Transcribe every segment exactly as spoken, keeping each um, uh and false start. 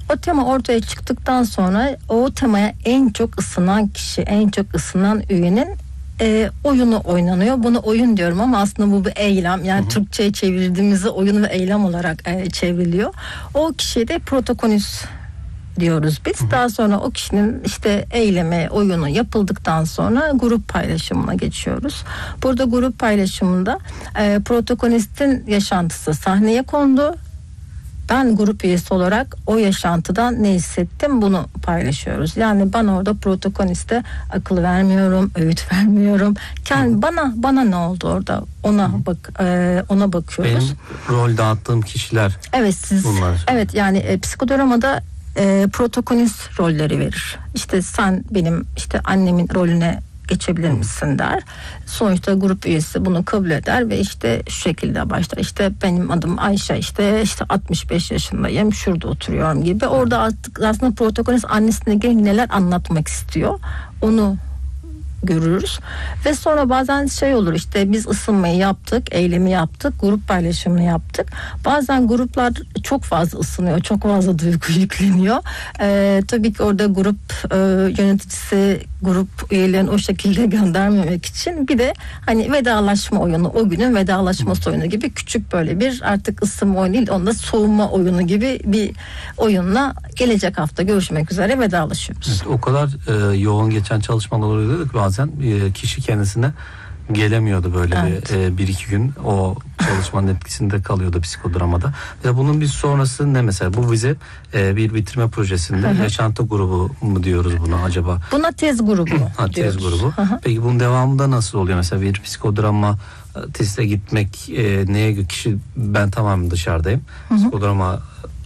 O tema ortaya çıktıktan sonra o temaya en çok ısınan kişi, en çok ısınan üyenin e, oyunu oynanıyor. Bunu oyun diyorum ama aslında bu bir eylem. Yani hı hı. Türkçe'ye çevirdiğimizde oyun ve eylem olarak e, çevriliyor. O kişiye de protagonist diyoruz biz. Hı hı. Daha sonra o kişinin işte eylemi, oyunu yapıldıktan sonra grup paylaşımına geçiyoruz. Burada grup paylaşımında e, protagonistin yaşantısı sahneye kondu. Ben grup üyesi olarak o yaşantıdan ne hissettim bunu paylaşıyoruz. Yani ben orada protagoniste akıl vermiyorum, öğüt vermiyorum. Kendi bana bana ne oldu orada? Ona bak e, ona bakıyoruz. Benim rol dağıttığım kişiler. Evet siz. Bunlar. Evet yani e, psikodramada e, protagonist rolleri verir. İşte sen benim işte annemin rolüne geçebilir misin der. Sonuçta grup üyesi bunu kabul eder ve işte şu şekilde başlar. İşte benim adım Ayşe, işte işte altmış beş yaşındayım, şurada oturuyorum gibi. Orada artık aslında protagonist annesine gelin neler anlatmak istiyor onu görürüz. Ve sonra bazen şey olur, işte biz ısınmayı yaptık, eylemi yaptık, grup paylaşımını yaptık. Bazen gruplar çok fazla ısınıyor, çok fazla duygu yükleniyor. Ee, tabii ki orada grup e, yöneticisi grup üyelerini o şekilde göndermemek için bir de hani vedalaşma oyunu, o günün vedalaşması oyunu gibi küçük böyle bir artık ısınma oyunu değil, onda soğuma oyunu gibi bir oyunla gelecek hafta görüşmek üzere vedalaşıyoruz. Evet, o kadar e, yoğun geçen çalışmalar oluyordu ki bazen e, kişi kendisine gelemiyordu böyle evet. bir, e, bir iki gün o çalışmanın etkisinde kalıyordu psikodramada. Ve bunun bir sonrası ne mesela? Bu bize e, bir bitirme projesinde yaşantı grubu mu diyoruz buna acaba? Buna tez grubu ha, tez grubu. Peki bunun devamında nasıl oluyor? Mesela bir psikodrama teste gitmek e, neye göre? Kişi ben tamamen dışarıdayım. Hı-hı. Psikodrama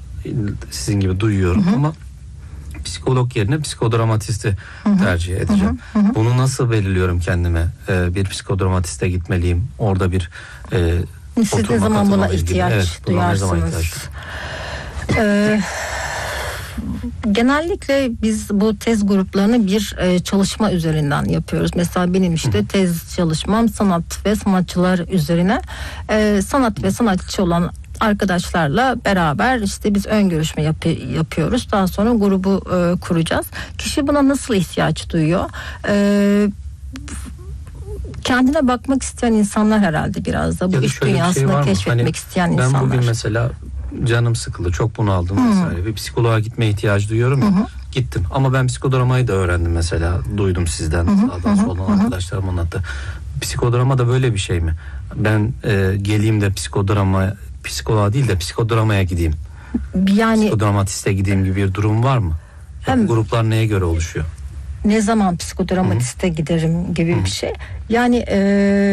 sizin gibi duyuyorum Hı-hı. ama psikolog yerine psikodramatisti Hı-hı. tercih edeceğim. Hı hı. Bunu nasıl belirliyorum kendime? Ee, bir psikodramatiste gitmeliyim. Orada bir e, siz ne zaman buna ihtiyaç evet, duyarsınız? Ee, genellikle biz bu tez gruplarını bir e, çalışma üzerinden yapıyoruz. Mesela benim işte Hı-hı. tez çalışmam sanat ve sanatçılar üzerine. E, sanat ve sanatçı olan arkadaşlarla beraber işte biz ön görüşme yap- yapıyoruz. Daha sonra grubu e, kuracağız. Kişi buna nasıl ihtiyaç duyuyor? E, kendine bakmak isteyen insanlar herhalde biraz da bu ya iş dünyasını şey keşfetmek hani isteyen ben insanlar. Ben bugün mesela canım sıkıldı, çok bunaldım hmm. vesaire. Bir psikoloğa gitmeye ihtiyacı duyuyorum ya. Hmm. Gittim ama ben psikodramayı da öğrendim mesela. Duydum sizden, hmm. sağdan hmm. soldan hmm. arkadaşlarım anlattı. Psikodrama da böyle bir şey mi? Ben e, geleyim de psikodrama psikoloğa değil de psikodramaya gideyim. Yani psikodramatiste gideyim gibi bir durum var mı? Hem, gruplar neye göre oluşuyor? Ne zaman psikodramatiste Hı-hı. giderim gibi Hı-hı. bir şey. Yani e...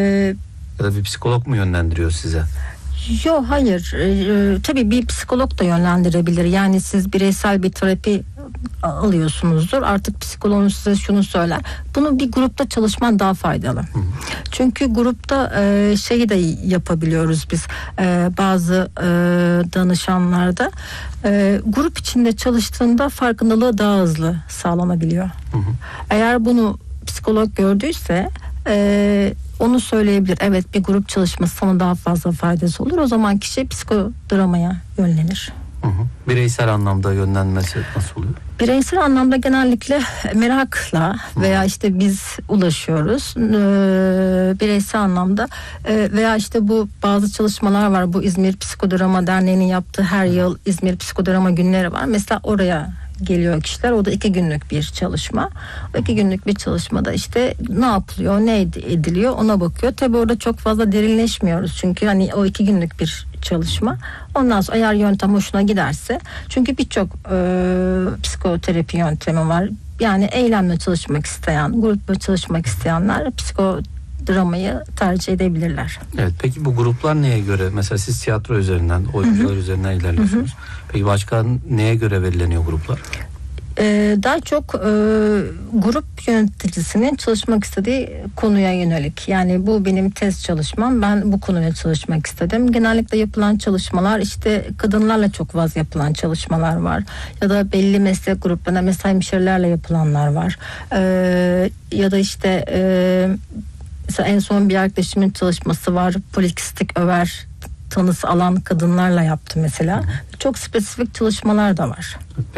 ya da bir psikolog mu yönlendiriyor size? Yok hayır. Ee, tabii bir psikolog da yönlendirebilir. Yani siz bireysel bir terapi alıyorsunuzdur. Artık psikoloğunuz size şunu söyler. Bunu bir grupta çalışman daha faydalı. Hı. Çünkü grupta e, şeyi de yapabiliyoruz biz. E, bazı e, danışanlarda e, grup içinde çalıştığında farkındalığı daha hızlı sağlanabiliyor. Hı hı. Eğer bunu psikolog gördüyse e, onu söyleyebilir. Evet, bir grup çalışması sana daha fazla faydası olur. O zaman kişi psikodramaya yönlenir. Hı hı. Bireysel anlamda yönlenmesi nasıl oluyor? Bireysel anlamda genellikle merakla veya işte biz ulaşıyoruz. Ee, bireysel anlamda ee, veya işte bu bazı çalışmalar var. Bu İzmir Psikodrama Derneği'nin yaptığı her yıl İzmir Psikodrama günleri var. Mesela oraya geliyor kişiler. O da iki günlük bir çalışma. O iki günlük bir çalışmada işte ne yapılıyor, ne ediliyor ona bakıyor. Tabii orada çok fazla derinleşmiyoruz. Çünkü hani o iki günlük bir çalışma. Ondan sonra eğer yöntem hoşuna giderse, çünkü birçok e, psikoterapi yöntemi var. Yani eylemle çalışmak isteyen, grupla çalışmak isteyenler psikodramayı tercih edebilirler. Evet, peki bu gruplar neye göre? Mesela siz tiyatro üzerinden, oyuncular Hı-hı. üzerinden ilerliyorsunuz. Hı-hı. Peki başka neye göre belirleniyor gruplar? Ee, daha çok e, grup yöneticisinin çalışmak istediği konuya yönelik. Yani bu benim tez çalışmam. Ben bu konuya çalışmak istedim. Genellikle yapılan çalışmalar işte kadınlarla çok fazla yapılan çalışmalar var. Ya da belli meslek gruplarına mesela hemşirelerle yapılanlar var. Ee, ya da işte e, mesela en son bir arkadaşımın çalışması var. Polikistik över tanısı alan kadınlarla yaptı mesela. Hı hı. Çok spesifik çalışmalar da var.